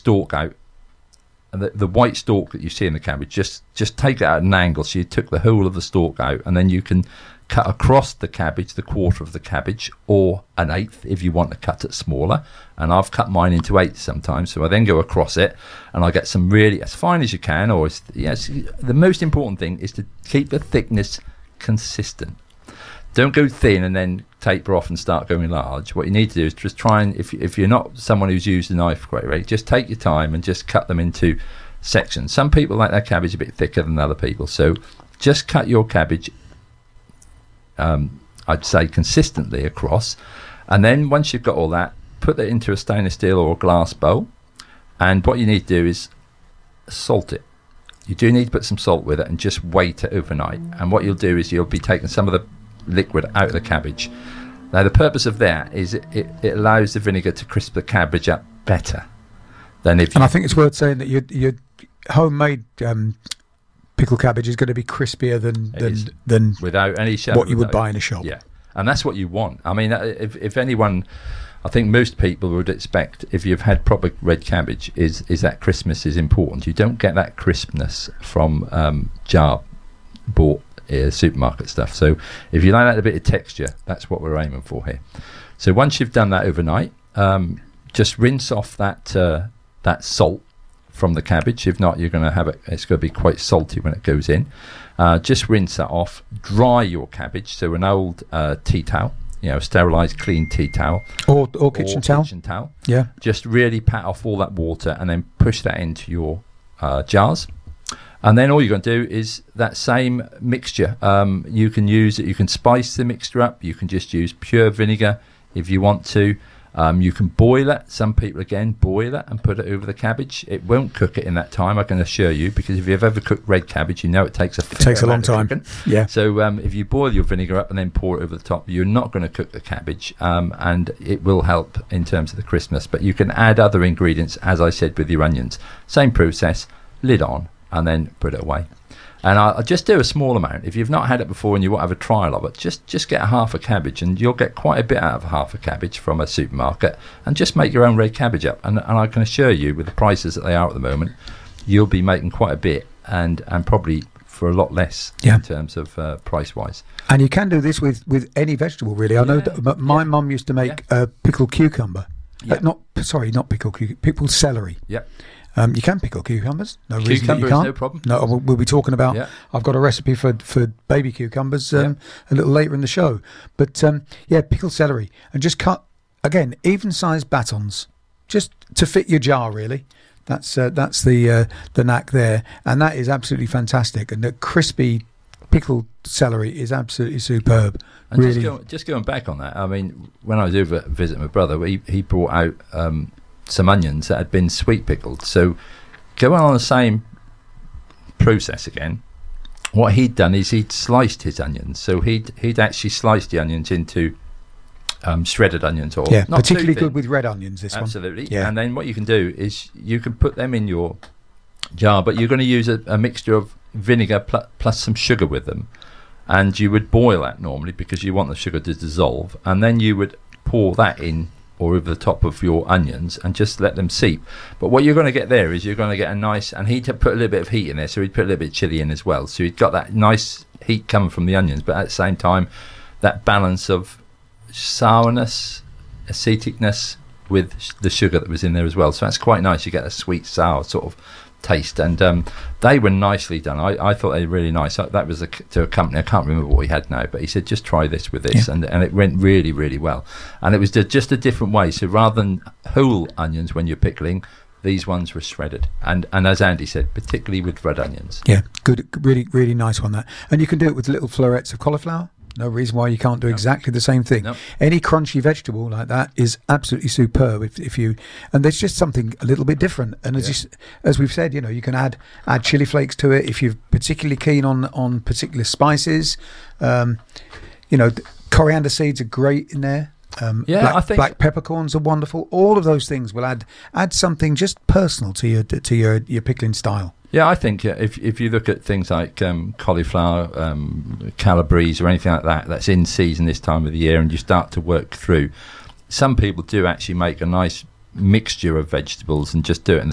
stalk out, and the white stalk that you see in the cabbage, just take it at an angle, so you took the whole of the stalk out, and then you can cut across the cabbage, the quarter of the cabbage, or an eighth if you want to cut it smaller. And I've cut mine into eighths sometimes, so I then go across it, and I get some really as fine as you can. Or the most important thing is to keep the thickness consistent. Don't go thin and then taper off and start going large. What you need to do is just try and, if you're not someone who's used a knife quite right, just take your time and just cut them into sections. Some people like their cabbage a bit thicker than other people, so just cut your cabbage, I'd say, consistently across. And then once you've got all that, put that into a stainless steel or a glass bowl. And what you need to do is salt it. You do need to put some salt with it and just wait it overnight. And what you'll do is you'll be taking some of the liquid out of the cabbage. Now the purpose of that is it allows the vinegar to crisp the cabbage up better than if. And I think it's worth saying that your homemade pickled cabbage is going to be crispier than without any what you would buy in a shop. Yeah, and that's what you want. I mean, if anyone, I think most people would expect, if you've had proper red cabbage, is that crispness is important. You don't get that crispness from jar bought supermarket stuff. So if you like that a bit of texture, that's what we're aiming for here. So once you've done that overnight, just rinse off that salt from the cabbage. If not, you're going to have it's going to be quite salty when it goes in. Just rinse that off. Dry your cabbage, so an old tea towel, sterilised clean tea towel or kitchen towel. Yeah, just really pat off all that water and then push that into your jars. And then all you're going to do is that same mixture. You can use it. You can spice the mixture up. You can just use pure vinegar if you want to. You can boil it. Some people, again, boil it and put it over the cabbage. It won't cook it in that time, I can assure you, because if you've ever cooked red cabbage, you know it takes a long time. Yeah. So if you boil your vinegar up and then pour it over the top, you're not going to cook the cabbage, and it will help in terms of the crispness. But you can add other ingredients, as I said, with your onions. Same process, lid on, and then put it away. And I'll just do a small amount. If you've not had it before and you want to have a trial of it, just get a half a cabbage, and you'll get quite a bit out of half a cabbage from a supermarket, and just make your own red cabbage up. And I can assure you, with the prices that they are at the moment, you'll be making quite a bit, and probably for a lot less in terms of price-wise. And you can do this with any vegetable, really. I know that my mum used to make pickled cucumber. Not pickled cucumber, pickled celery. Yeah. You can pickle cucumbers. No reason that you can't. No problem. No, we'll be talking about. Yeah. I've got a recipe for baby cucumbers a little later in the show. But pickled celery, and just cut again even-sized batons, just to fit your jar. Really, that's the knack there, and that is absolutely fantastic. And the crispy pickled celery is absolutely superb. And really, just going back on that, I mean, when I was over visiting my brother, he brought out some onions that had been sweet pickled. So going on the same process again, what he'd done is he'd sliced his onions. So he'd actually sliced the onions into shredded onions, or not particularly good with red onions. This absolutely. Yeah. And then what you can do is you can put them in your jar, but you're going to use a mixture of vinegar plus some sugar with them, and you would boil that normally because you want the sugar to dissolve, and then you would pour that in or over the top of your onions and just let them seep. But what you're going to get there is you're going to get a nice, and he'd put a little bit of heat in there, so he'd put a little bit of chili in as well, so he'd got that nice heat coming from the onions, but at the same time that balance of sourness, aceticness with the sugar that was in there as well. So that's quite nice. You get a sweet sour sort of taste, and they were nicely done. I thought they were really nice. That was to a company, I can't remember what he had now, but he said just try this with this, and it went really, really well. And it was just a different way. So rather than whole onions when you're pickling, these ones were shredded, and as Andy said, particularly with red onions. Yeah, good, really, really nice one, that. And you can do it with little florets of cauliflower. No reason why you can't do exactly the same thing. Any crunchy vegetable like that is absolutely superb. If you, and there's just something a little bit different. And as we've said, you can add chili flakes to it if you're particularly keen on particular spices. Coriander seeds are great in there. I think black peppercorns are wonderful. All of those things will add something just personal to your pickling style. Yeah, I think if you look at things like cauliflower, calabrese or anything like that, that's in season this time of the year, and you start to work through, some people do actually make a nice mixture of vegetables and just do it in the